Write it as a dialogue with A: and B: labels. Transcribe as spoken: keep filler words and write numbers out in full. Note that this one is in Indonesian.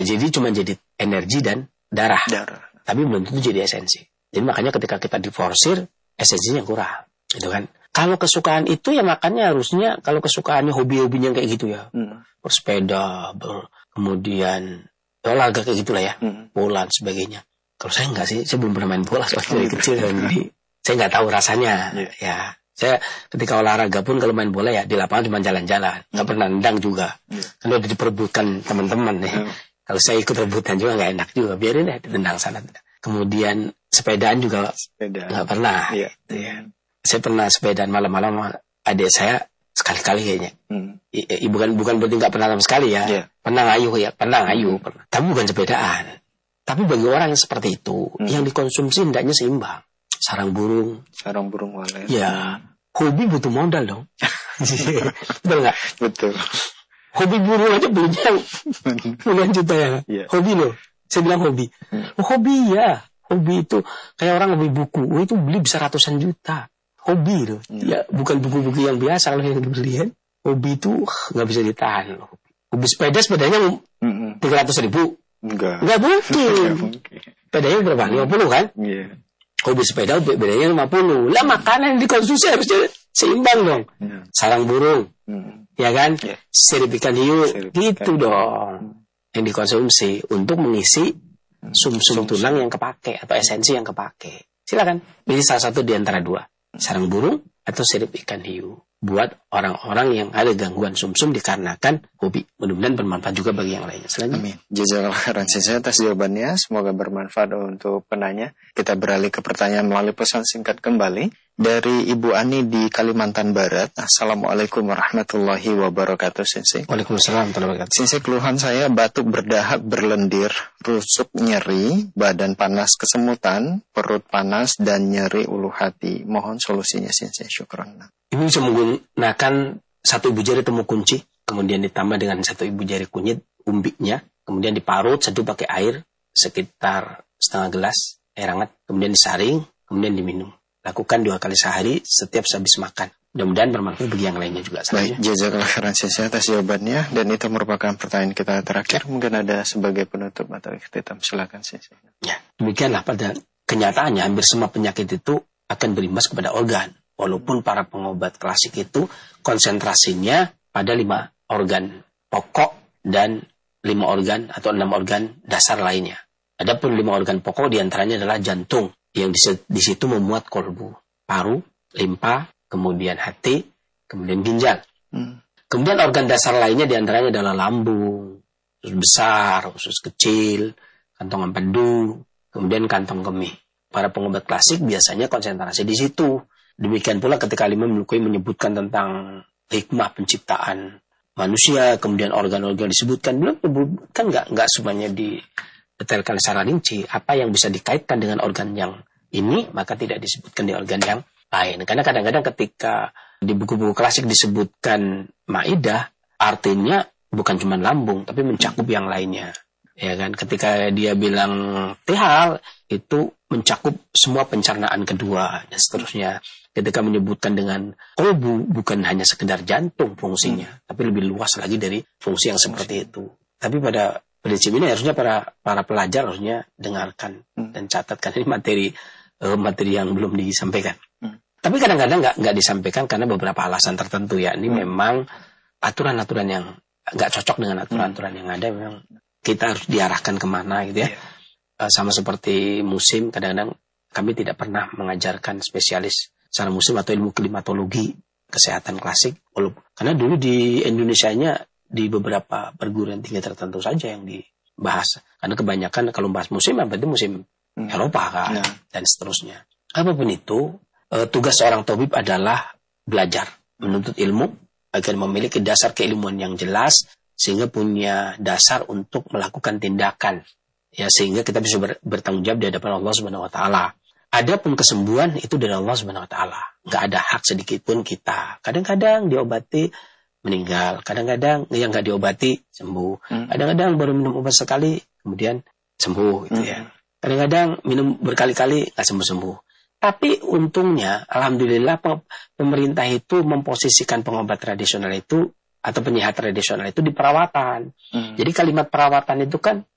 A: Jadi cuma jadi energi dan darah.
B: Darah.
A: Tapi belum tentu jadi esensi. Jadi makanya ketika kita diforsir, esensinya kurang. Gitu kan. Kalau kesukaan itu ya makanya harusnya kalau kesukaannya hobi-hobinya kayak gitu ya. Hmm. Bersepeda, ber, kemudian olahraga kayak gitulah ya. Hmm. Bola dan sebagainya. Kalau saya enggak sih, saya belum pernah main bola waktu dari kecil. Jadi saya enggak tahu rasanya. Yeah. Ya. Saya ketika olahraga pun kalau main bola ya di lapangan cuma jalan-jalan, nggak hmm. pernah nendang juga. Yeah. Kan udah diperebutkan teman-teman nih. Yeah. Kalau saya ikut rebutan juga nggak enak juga, biarin deh ditendang sana. Kemudian sepedaan juga nggak pernah. Yeah. Yeah. Saya pernah sepedaan malam-malam adik saya sekali-kali kayaknya. Hmm. I, i, bukan bukan berarti nggak pernah sama sekali ya. Yeah. Pernah ngayuh ya, pernah ngayuh. Hmm. Pernah. Tapi bukan sepedaan. Tapi bagi orang yang seperti itu, hmm. yang dikonsumsi hendaknya seimbang. Sarang burung.
B: Sarang burung walet.
A: Ya, hobi butuh modal dong. Betul nggak?
B: Betul.
A: Hobi burung aja belinya puluhan juta ya. Yeah. Hobi loh. Saya bilang hobi. Hmm. Oh, hobi ya. Hobi itu kayak orang hobi buku. Oh, itu beli bisa ratusan juta. Hobi loh. Hmm. Ya, bukan buku-buku yang biasa kalau yang dibeli kan. Hobi itu nggak bisa ditahan loh. Hobi sepeda, sepedanya tiga ratus ribu.
B: Enggak.
A: Enggak mungkin. Sepedanya berapa? lima puluh kan?
B: Iya. Yeah.
A: Hobi sepeda bedanya lima puluh. Lah makanan yang dikonsumsi harusnya seimbang dong. Yeah. Sarang burung. Hmm. Ya kan? Yeah. Sirip ikan hiu. Sirip gitu ikan. Dong. Yang dikonsumsi untuk mengisi hmm. sum-sum tulang yang kepake atau esensi yang kepake. Silakan. Ini salah satu di antara dua. Sarang burung atau sirip ikan hiu. Buat orang-orang yang ada gangguan sumsum dikarenakan hobi. Mudah-mudahan bermanfaat juga bagi yang lainnya.
B: Amin. Jazakallah khairan saya atas jawabannya. Semoga bermanfaat untuk penanya. Kita beralih ke pertanyaan melalui pesan singkat kembali dari Ibu Ani di Kalimantan Barat. Assalamualaikum warahmatullahi wabarakatuh, Sensei.
A: Waalaikumsalam warahmatullahi wabarakatuh.
B: Sensei, keluhan saya batuk berdahak berlendir, rusuk nyeri, badan panas kesemutan, perut panas dan nyeri ulu hati. Mohon solusinya, Sensei. Syukran.
A: Ibu bisa menggunakan satu ibu jari temu kunci, kemudian ditambah dengan satu ibu jari kunyit umbiknya, kemudian diparut seduh pakai air sekitar setengah gelas air hangat, kemudian disaring, kemudian diminum. Lakukan dua kali sehari setiap habis makan. Mudah-mudahan bermanfaat bagi yang lainnya juga.
B: Baik, jazakallah khairan saya atas jawabannya, dan itu merupakan pertanyaan kita terakhir. Mungkin ada sebagai penutup atau ikhtitam, silakan saya.
A: Ya, demikianlah pada kenyataannya hampir semua penyakit itu akan berimbas kepada organ. Walaupun para pengobat klasik itu konsentrasinya pada lima organ pokok dan lima organ atau enam organ dasar lainnya. Adapun lima organ pokok diantaranya adalah jantung yang di situ memuat kolbu, paru, limpa, kemudian hati, kemudian ginjal. Hmm. Kemudian organ dasar lainnya diantaranya adalah lambung, usus besar, usus kecil, kantong empedu, kemudian kantong kemih. Para pengobat klasik biasanya konsentrasi di situ. Demikian pula ketika Imam Al-Bukhari menyebutkan tentang hikmah penciptaan manusia, kemudian organ-organ disebutkan, belum menyebutkan nggak nggak semuanya didetailkan secara rinci. Apa yang bisa dikaitkan dengan organ yang ini, maka tidak disebutkan di organ yang lain. Karena kadang-kadang ketika di buku-buku klasik disebutkan Maidah, artinya bukan cuma lambung, tapi mencakup yang lainnya. Ya kan, ketika dia bilang tihal, itu mencakup semua pencernaan kedua dan seterusnya. Ketika menyebutkan dengan kolbu, bukan hanya sekedar jantung fungsinya, hmm. tapi lebih luas lagi dari fungsi yang seperti itu. Tapi pada prinsip ini harusnya para para pelajar harusnya dengarkan hmm. dan catatkan ini materi uh, materi yang belum disampaikan. Hmm. Tapi kadang-kadang nggak nggak disampaikan karena beberapa alasan tertentu ya. Ini hmm. memang aturan-aturan yang nggak cocok dengan aturan-aturan hmm. yang ada. Memang kita harus diarahkan kemana gitu ya. Yeah. Uh, sama seperti musim, kadang-kadang kami tidak pernah mengajarkan spesialis secara musim atau ilmu klimatologi kesehatan klasik. Karena dulu di Indonesianya di beberapa perguruan tinggi tertentu saja yang dibahas. Karena kebanyakan kalau bahas musim, berarti musim hmm. Eropa kan, nah. dan seterusnya. Apapun itu, uh, tugas seorang tabib adalah belajar, menuntut ilmu agar memiliki dasar keilmuan yang jelas sehingga punya dasar untuk melakukan tindakan. Ya, sehingga kita bisa ber, bertanggung jawab di hadapan Allah Subhanahu wa taala. Adapun kesembuhan itu dari Allah Subhanahu wa taala. Enggak ada hak sedikit pun kita. Kadang-kadang diobati meninggal, kadang-kadang yang enggak diobati sembuh. Hmm. Kadang-kadang baru minum obat sekali kemudian sembuh gitu hmm. ya. Kadang-kadang minum berkali-kali enggak sembuh-sembuh. Tapi untungnya alhamdulillah pemerintah itu memposisikan pengobat tradisional itu atau penyehat tradisional itu di perawatan. Hmm. Jadi kalimat perawatan itu kan